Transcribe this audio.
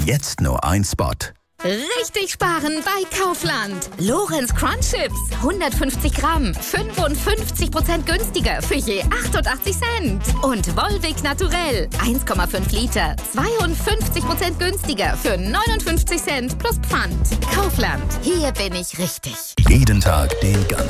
Jetzt nur ein Spot. Richtig sparen bei Kaufland. Lorenz Crunch Chips, 150 Gramm, 55% günstiger für je 88 Cent. Und Volvic Naturell, 1,5 Liter, 52% günstiger für 59 Cent plus Pfand. Kaufland, hier bin ich richtig. Jeden Tag den ganzen